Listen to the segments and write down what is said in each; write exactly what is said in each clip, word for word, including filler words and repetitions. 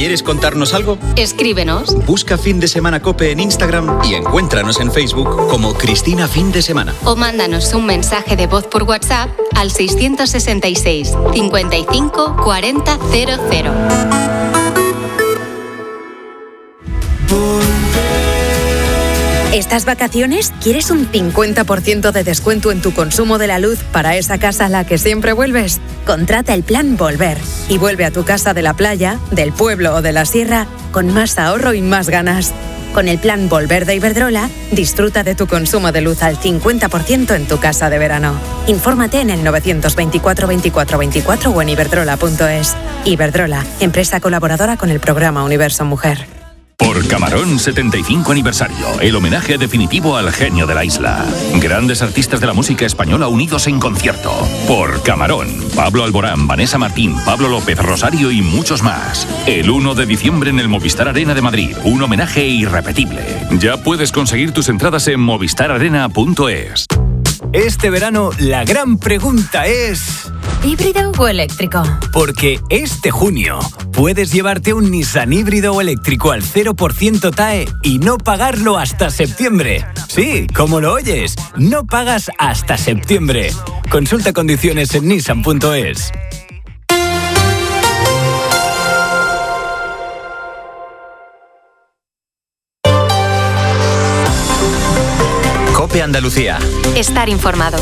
¿Quieres contarnos algo? Escríbenos. Busca Fin de Semana COPE en Instagram y encuéntranos en Facebook como Cristina Fin de Semana. O mándanos un mensaje de voz por WhatsApp al seiscientos sesenta y seis, cincuenta y cinco, cuarenta, cero cero. ¿Estas vacaciones quieres un cincuenta por ciento de descuento en tu consumo de la luz para esa casa a la que siempre vuelves? Contrata el plan Volver y vuelve a tu casa de la playa, del pueblo o de la sierra con más ahorro y más ganas. Con el plan Volver de Iberdrola, disfruta de tu consumo de luz al cincuenta por ciento en tu casa de verano. Infórmate en el novecientos veinticuatro veinticuatro veinticuatro o en iberdrola punto es. Iberdrola, empresa colaboradora con el programa Universo Mujer. Por Camarón setenta y cinco aniversario, el homenaje definitivo al genio de la isla. Grandes artistas de la música española unidos en concierto. Por Camarón, Pablo Alborán, Vanessa Martín, Pablo López, Rosario y muchos más. El uno de diciembre en el Movistar Arena de Madrid, un homenaje irrepetible. Ya puedes conseguir tus entradas en movistar arena punto es. Este verano la gran pregunta es... ¿híbrido o eléctrico? Porque este junio puedes llevarte un Nissan híbrido o eléctrico al cero por ciento T A E y no pagarlo hasta septiembre. Sí, como lo oyes, no pagas hasta septiembre. Consulta condiciones en nissan punto es. COPE Andalucía. Estar informado.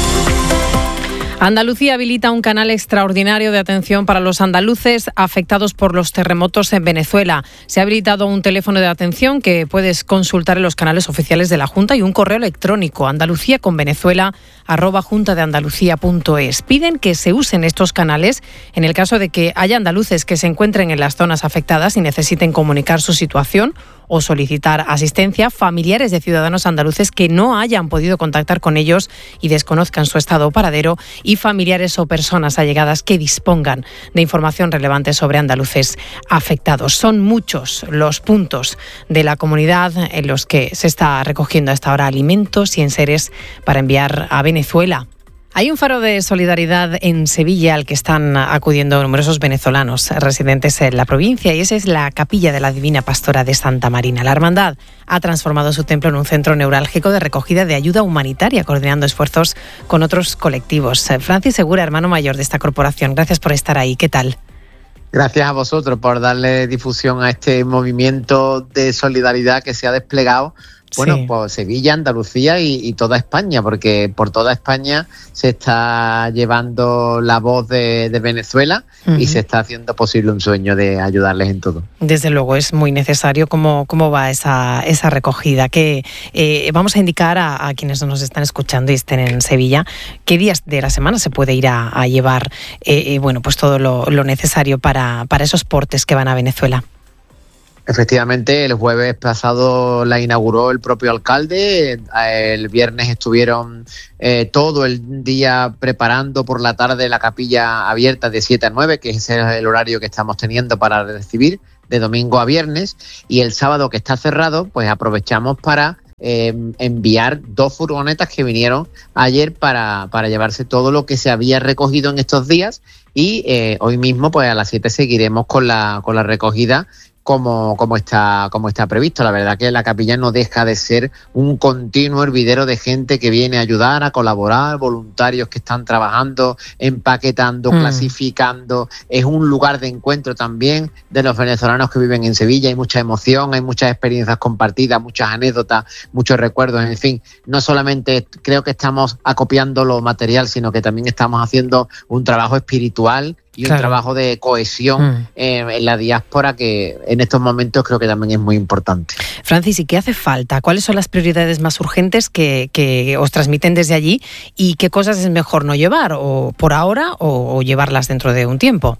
Andalucía habilita un canal extraordinario de atención para los andaluces afectados por los terremotos en Venezuela. Se ha habilitado un teléfono de atención que puedes consultar en los canales oficiales de la Junta y un correo electrónico andaluciaconvenezuela arroba juntadeandalucía.es. Piden que se usen estos canales en el caso de que haya andaluces que se encuentren en las zonas afectadas y necesiten comunicar su situación o solicitar asistencia, familiares de ciudadanos andaluces que no hayan podido contactar con ellos y desconozcan su estado o paradero, y familiares o personas allegadas que dispongan de información relevante sobre andaluces afectados. Son muchos los puntos de la comunidad en los que se está recogiendo a esta hora alimentos y enseres para enviar a Venezuela. Hay un faro de solidaridad en Sevilla al que están acudiendo numerosos venezolanos residentes en la provincia, y esa es la Capilla de la Divina Pastora de Santa Marina. La hermandad ha transformado su templo en un centro neurálgico de recogida de ayuda humanitaria, coordinando esfuerzos con otros colectivos. Francis Segura, hermano mayor de esta corporación, gracias por estar ahí. ¿Qué tal? Gracias a vosotros por darle difusión a este movimiento de solidaridad que se ha desplegado. Bueno, sí. Pues Sevilla, Andalucía y, y toda España, porque por toda España se está llevando la voz de, de Venezuela, uh-huh. y se está haciendo posible un sueño de ayudarles en todo. Desde luego es muy necesario. ¿Cómo, cómo va esa, esa recogida? Que eh, vamos a indicar a, a quienes nos están escuchando y estén en Sevilla qué días de la semana se puede ir a, a llevar eh, eh, bueno, pues todo lo, lo necesario para, para esos portes que van a Venezuela. Efectivamente, el jueves pasado la inauguró el propio alcalde. El viernes estuvieron eh, todo el día preparando por la tarde la capilla abierta de siete a nueve, que ese es el horario que estamos teniendo para recibir de domingo a viernes. Y el sábado, que está cerrado, pues aprovechamos para eh, enviar dos furgonetas que vinieron ayer para, para llevarse todo lo que se había recogido en estos días. Y eh, hoy mismo, pues a las siete seguiremos con la, con la recogida Como, como está como está previsto. La verdad que la capilla no deja de ser un continuo hervidero de gente que viene a ayudar, a colaborar, voluntarios que están trabajando, empaquetando, mm. clasificando. Es un lugar de encuentro también de los venezolanos que viven en Sevilla. Hay mucha emoción, hay muchas experiencias compartidas, muchas anécdotas, muchos recuerdos. En fin, no solamente creo que estamos acopiando lo material, sino que también estamos haciendo un trabajo espiritual y un claro. trabajo de cohesión mm. eh, en la diáspora, que en estos momentos creo que también es muy importante. Francis, ¿y qué hace falta? ¿Cuáles son las prioridades más urgentes que, que os transmiten desde allí? ¿Y qué cosas es mejor no llevar, o por ahora, o, o llevarlas dentro de un tiempo?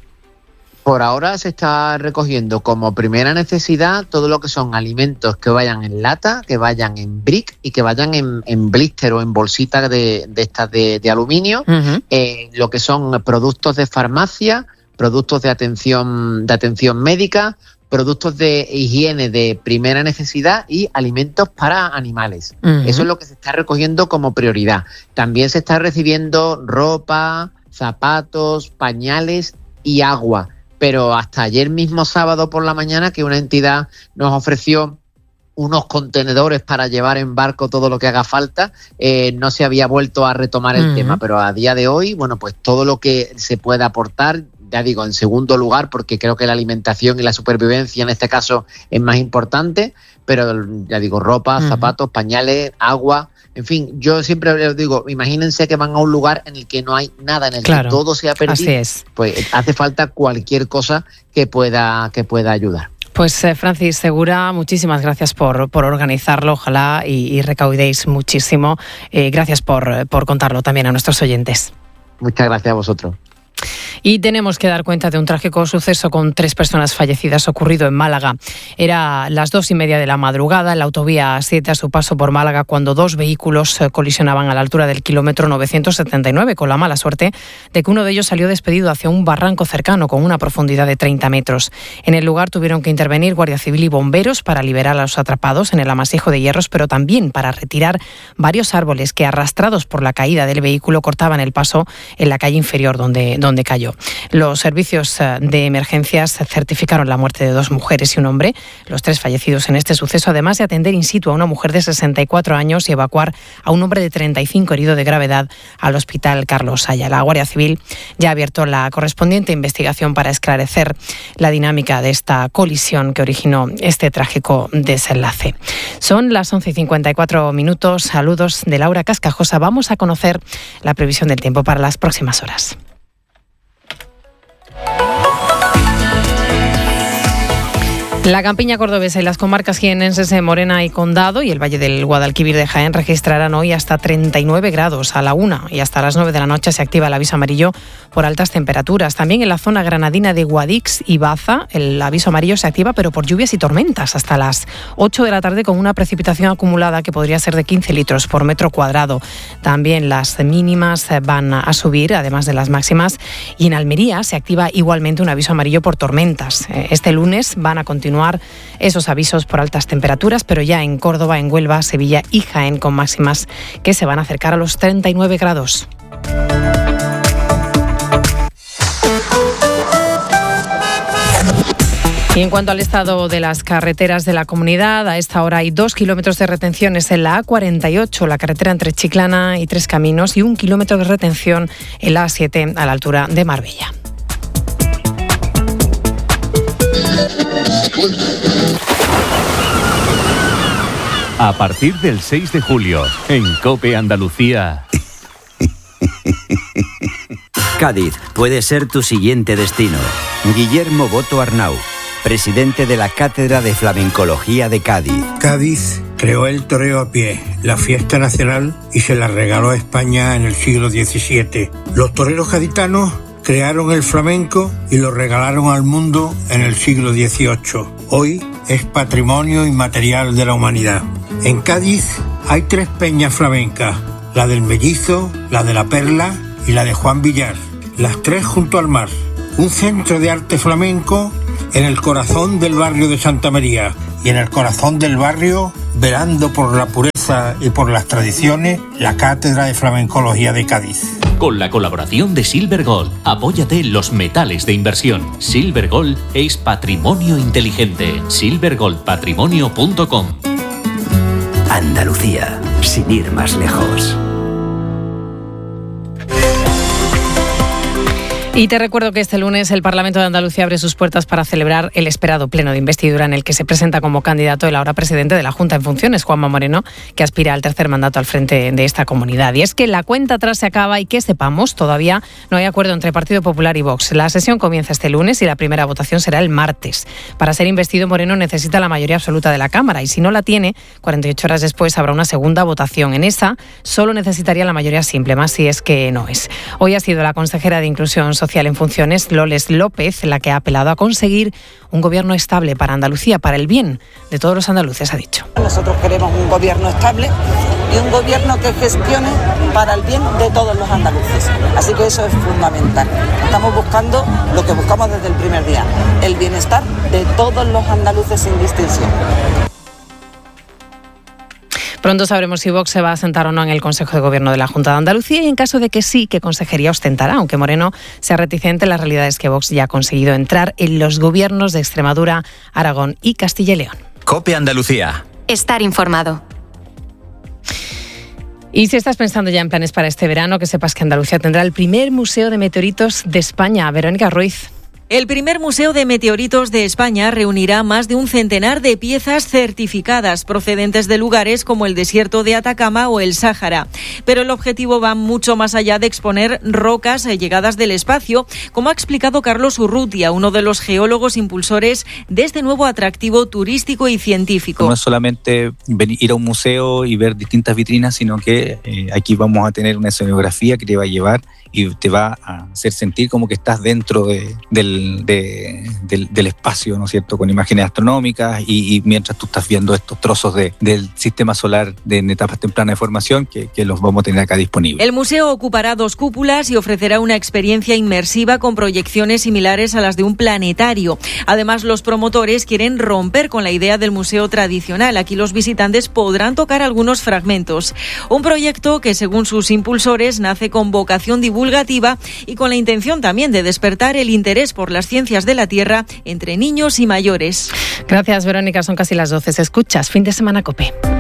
Por ahora se está recogiendo como primera necesidad todo lo que son alimentos que vayan en lata, que vayan en brick y que vayan en, en blister o en bolsitas de, de estas de, de aluminio, uh-huh. eh, lo que son productos de farmacia, productos de atención, de atención médica, productos de higiene de primera necesidad y alimentos para animales. Uh-huh. Eso es lo que se está recogiendo como prioridad. También se está recibiendo ropa, zapatos, pañales y agua. pero hasta ayer mismo sábado por la mañana que una entidad nos ofreció unos contenedores para llevar en barco todo lo que haga falta, eh, no se había vuelto a retomar el uh-huh. tema, pero a día de hoy, bueno, pues todo lo que se pueda aportar, ya digo, en segundo lugar, porque creo que la alimentación y la supervivencia en este caso es más importante, pero ya digo, ropa, uh-huh. zapatos, pañales, agua, en fin, yo siempre les digo, imagínense que van a un lugar en el que no hay nada, en el claro, que todo se ha perdido, así es. Pues hace falta cualquier cosa que pueda, que pueda ayudar. Pues eh, Francis Segura, muchísimas gracias por, por organizarlo, ojalá y, y recaudéis muchísimo. Eh, gracias por, por contarlo también a nuestros oyentes. Muchas gracias a vosotros. Y tenemos que dar cuenta de un trágico suceso con tres personas fallecidas ocurrido en Málaga. Era las dos y media de la madrugada en la autovía A siete a su paso por Málaga cuando dos vehículos colisionaban a la altura del kilómetro novecientos setenta y nueve con la mala suerte de que uno de ellos salió despedido hacia un barranco cercano con una profundidad de treinta metros. En el lugar tuvieron que intervenir Guardia Civil y bomberos para liberar a los atrapados en el amasijo de hierros, pero también para retirar varios árboles que, arrastrados por la caída del vehículo, cortaban el paso en la calle inferior donde, donde cayó. Los servicios de emergencias certificaron la muerte de dos mujeres y un hombre, los tres fallecidos en este suceso, además de atender in situ a una mujer de sesenta y cuatro años y evacuar a un hombre de treinta y cinco herido de gravedad al hospital Carlos Saya. La Guardia Civil ya ha abierto la correspondiente investigación para esclarecer la dinámica de esta colisión que originó este trágico desenlace. Son las once y cincuenta y cuatro minutos. Saludos de Laura Cascajosa. Vamos a conocer la previsión del tiempo para las próximas horas. La campiña cordobesa y las comarcas jienenses de Morena y Condado y el Valle del Guadalquivir de Jaén registrarán hoy hasta treinta y nueve grados a la una y hasta las nueve de la noche se activa el aviso amarillo por altas temperaturas. También en la zona granadina de Guadix y Baza el aviso amarillo se activa pero por lluvias y tormentas hasta las ocho de la tarde con una precipitación acumulada que podría ser de quince litros por metro cuadrado. También las mínimas van a subir, además de las máximas, y en Almería se activa igualmente un aviso amarillo por tormentas. Este lunes van a continuar esos avisos por altas temperaturas, pero ya en Córdoba, en Huelva, Sevilla y Jaén con máximas que se van a acercar a los treinta y nueve grados. Y en cuanto al estado de las carreteras de la comunidad, a esta hora hay dos kilómetros de retenciones en la A cuarenta y ocho, la carretera entre Chiclana y Tres Caminos, y un kilómetro de retención en la A siete a la altura de Marbella. A partir del seis de julio, en COPE Andalucía. Cádiz puede ser tu siguiente destino. Guillermo Boto Arnau, presidente de la Cátedra de Flamencología de Cádiz. Cádiz creó el toreo a pie, la fiesta nacional, y se la regaló a España en el siglo diecisiete. Los toreros gaditanos crearon el flamenco y lo regalaron al mundo en el siglo dieciocho. Hoy es patrimonio inmaterial de la humanidad. En Cádiz hay tres peñas flamencas, la del Mellizo, la de la Perla y la de Juan Villar, las tres junto al mar. Un centro de arte flamenco en el corazón del barrio de Santa María, y en el corazón del barrio, velando por la pureza y por las tradiciones, la Cátedra de Flamencología de Cádiz. Con la colaboración de Silver Gold, apóyate en los metales de inversión. Silver Gold es patrimonio inteligente. silver gold patrimonio punto com. Andalucía, sin ir más lejos. Y te recuerdo que este lunes el Parlamento de Andalucía abre sus puertas para celebrar el esperado pleno de investidura en el que se presenta como candidato el ahora presidente de la Junta en funciones, Juanma Moreno, que aspira al tercer mandato al frente de esta comunidad. Y es que la cuenta atrás se acaba y que sepamos, todavía no hay acuerdo entre Partido Popular y Vox. La sesión comienza este lunes y la primera votación será el martes. Para ser investido, Moreno necesita la mayoría absoluta de la Cámara y si no la tiene, cuarenta y ocho horas después habrá una segunda votación. En esa solo necesitaría la mayoría simple, más si es que no es. Hoy ha sido la consejera de Inclusión Social en funciones, Loles López, la que ha apelado a conseguir un gobierno estable para Andalucía, para el bien de todos los andaluces, ha dicho. Nosotros queremos un gobierno estable y un gobierno que gestione para el bien de todos los andaluces. Así que eso es fundamental. Estamos buscando lo que buscamos desde el primer día, el bienestar de todos los andaluces sin distinción. Pronto sabremos si Vox se va a sentar o no en el Consejo de Gobierno de la Junta de Andalucía y en caso de que sí, qué consejería ostentará, aunque Moreno sea reticente. La realidad es que Vox ya ha conseguido entrar en los gobiernos de Extremadura, Aragón y Castilla y León. COPE Andalucía. Estar informado. Y si estás pensando ya en planes para este verano, que sepas que Andalucía tendrá el primer museo de meteoritos de España. Verónica Ruiz. El primer Museo de Meteoritos de España reunirá más de un centenar de piezas certificadas procedentes de lugares como el desierto de Atacama o el Sáhara. Pero el objetivo va mucho más allá de exponer rocas llegadas del espacio, como ha explicado Carlos Urrutia, uno de los geólogos impulsores de este nuevo atractivo turístico y científico. No es solamente venir, ir a un museo y ver distintas vitrinas, sino que eh, aquí vamos a tener una escenografía que te va a llevar y te va a hacer sentir como que estás dentro de, del, de, del, del espacio, ¿no es cierto?, con imágenes astronómicas y, y mientras tú estás viendo estos trozos de, del sistema solar de, en etapas tempranas de formación que, que los vamos a tener acá disponibles. El museo ocupará dos cúpulas y ofrecerá una experiencia inmersiva con proyecciones similares a las de un planetario. Además, los promotores quieren romper con la idea del museo tradicional. Aquí los visitantes podrán tocar algunos fragmentos. Un proyecto que, según sus impulsores, nace con vocación divulgativa divulgativa y con la intención también de despertar el interés por las ciencias de la Tierra entre niños y mayores. Gracias, Verónica. Son casi las doce. Escuchas Fin de Semana COPE.